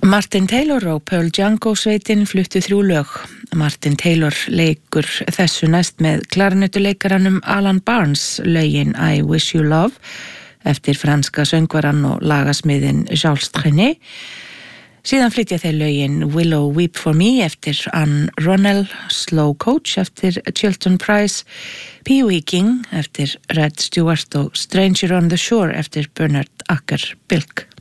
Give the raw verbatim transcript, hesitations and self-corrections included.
Martin Taylor og Pearl Django sveitin fluttu þrjú lög. Martin Taylor leikur þessu næst með klarinettuleikaranum Alan Barnes lögin I Wish You Love eftir franska söngvaran og lagasmiðin Charles Trenet. Síðan flytja þeir lögin Willow Weep For Me eftir Anne Ronell, Slow Coach eftir Chilton Price, Pee Wee King eftir Red Stewart og Stranger on the Shore eftir Bernard Acker Bilk.